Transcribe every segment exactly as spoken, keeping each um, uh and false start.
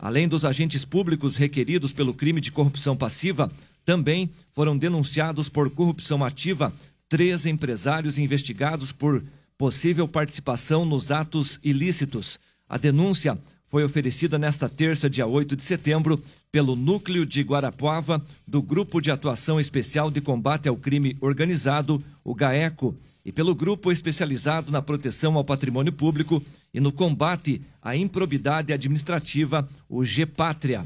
Além dos agentes públicos requeridos pelo crime de corrupção passiva, também foram denunciados por corrupção ativa três empresários investigados por possível participação nos atos ilícitos. A denúncia foi oferecida nesta terça, dia oito de setembro, pelo Núcleo de Guarapuava do Grupo de Atuação Especial de Combate ao Crime Organizado, o GAECO, e pelo Grupo Especializado na Proteção ao Patrimônio Público e no Combate à Improbidade Administrativa, o GEPátria.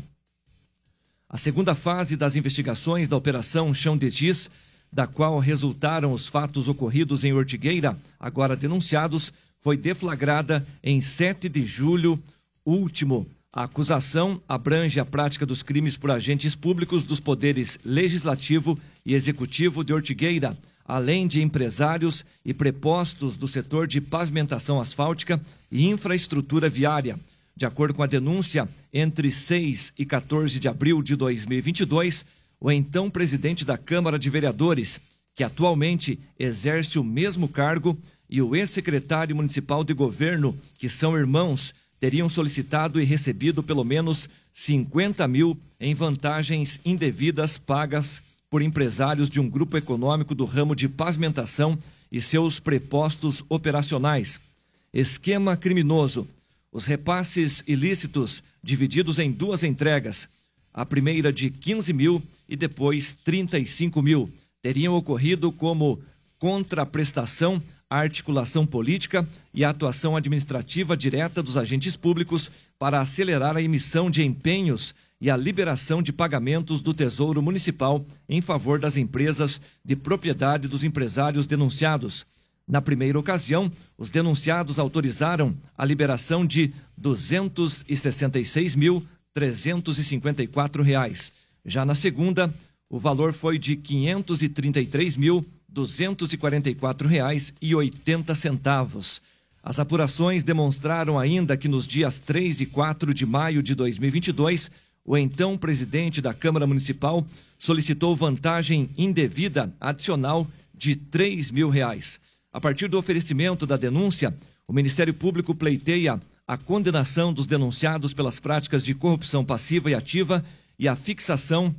A segunda fase das investigações da Operação Chão de Giz, da qual resultaram os fatos ocorridos em Ortigueira, agora denunciados, foi deflagrada em sete de julho último. A acusação abrange a prática dos crimes por agentes públicos dos poderes legislativo e executivo de Ortigueira, além de empresários e prepostos do setor de pavimentação asfáltica e infraestrutura viária. De acordo com a denúncia, entre seis e quatorze de abril de dois mil e vinte e dois, o então presidente da Câmara de Vereadores, que atualmente exerce o mesmo cargo, e o ex-secretário municipal de governo, que são irmãos, teriam solicitado e recebido pelo menos cinquenta mil em vantagens indevidas pagas por empresários de um grupo econômico do ramo de pavimentação e seus prepostos operacionais. Esquema criminoso. Os repasses ilícitos, divididos em duas entregas, a primeira de quinze mil e depois trinta e cinco mil, teriam ocorrido como contraprestação, articulação política e atuação administrativa direta dos agentes públicos para acelerar a emissão de empenhos e a liberação de pagamentos do Tesouro Municipal em favor das empresas de propriedade dos empresários denunciados. Na primeira ocasião, os denunciados autorizaram a liberação de duzentos e sessenta e seis mil, trezentos e cinquenta e quatro reais. Já na segunda, o valor foi de quinhentos e trinta e três mil, duzentos e quarenta e quatro reais e oitenta centavos. As apurações demonstraram ainda que nos dias três e quatro de maio de dois mil e vinte e dois, o então presidente da Câmara Municipal solicitou vantagem indevida adicional de três mil reais. A partir do oferecimento da denúncia, o Ministério Público pleiteia a condenação dos denunciados pelas práticas de corrupção passiva e ativa e a fixação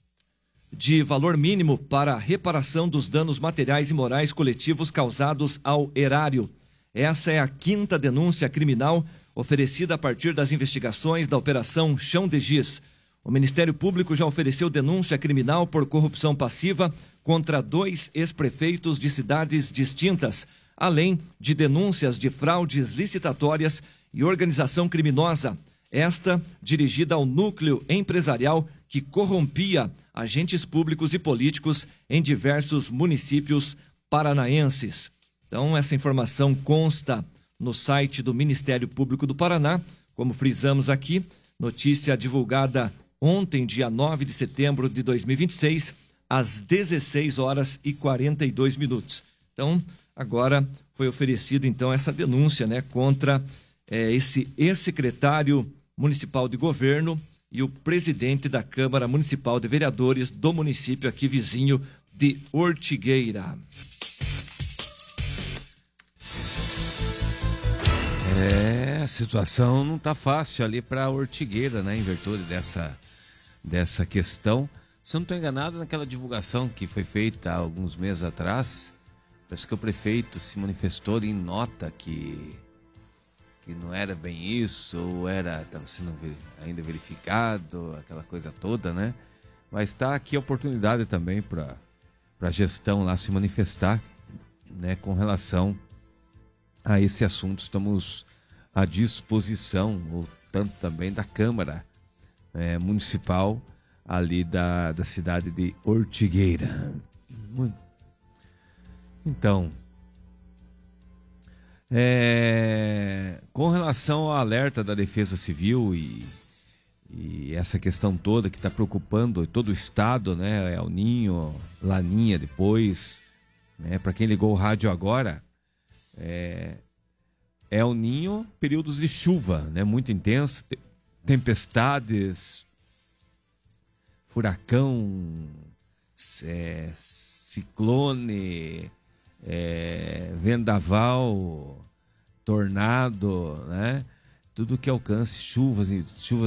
de valor mínimo para a reparação dos danos materiais e morais coletivos causados ao erário. Essa é a quinta denúncia criminal oferecida a partir das investigações da Operação Chão de Giz. O Ministério Público já ofereceu denúncia criminal por corrupção passiva contra dois ex-prefeitos de cidades distintas, além de denúncias de fraudes licitatórias e organização criminosa, esta dirigida ao núcleo empresarial que corrompia agentes públicos e políticos em diversos municípios paranaenses. Então, essa informação consta no site do Ministério Público do Paraná, como frisamos aqui, notícia divulgada ontem, dia nove de setembro de dois mil e vinte e seis, às dezesseis horas e quarenta e dois minutos. Então, agora foi oferecido então essa denúncia, né, contra eh, esse ex-secretário municipal de governo e o presidente da Câmara Municipal de Vereadores do município aqui vizinho de Ortigueira. É, a situação não tá fácil ali para Ortigueira, né, em virtude dessa, dessa questão. Se eu não estou enganado, naquela divulgação que foi feita há alguns meses atrás, parece que o prefeito se manifestou em nota que, que não era bem isso, ou era, estava sendo ainda verificado, aquela coisa toda, né? Mas está aqui a oportunidade também para a gestão lá se manifestar, né, com relação a esse assunto. Estamos à disposição, ou tanto também da Câmara é, Municipal ali da, da cidade de Ortigueira. Então, é, com relação ao alerta da Defesa Civil e, e essa questão toda que está preocupando todo o estado, né? El Ninho, Laninha depois, né? Para quem ligou o rádio agora, é, El Ninho, períodos de chuva, né? Muito intensa, tempestades, furacão, é, ciclone, é, vendaval, tornado, né? Tudo que alcance chuvas, chuvas